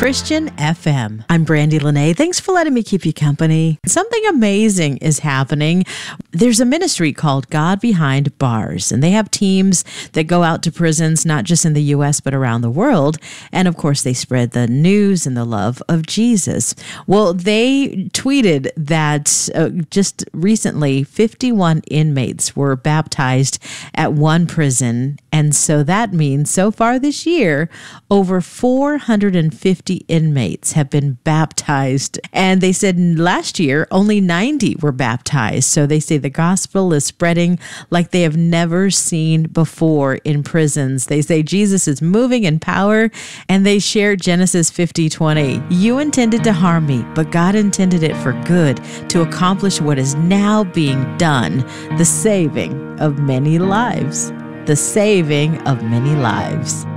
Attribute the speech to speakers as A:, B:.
A: Christian FM. I'm Brandy Lene. Thanks for letting me keep you company. Something amazing is happening. There's a ministry called God Behind Bars, and they have teams that go out to prisons, not just in the U.S., but around the world. And of course, they spread the news and the love of Jesus. Well, they tweeted that just recently, 51 inmates were baptized at one prison. And so that means so far this year, over 450 inmates have been baptized. And they said last year, only 90 were baptized. So they say the gospel is spreading like they have never seen before in prisons. They say Jesus is moving in power, and they share Genesis 50:20. You intended to harm me, but God intended it for good to accomplish what is now being done, the saving of many lives. The saving of many lives.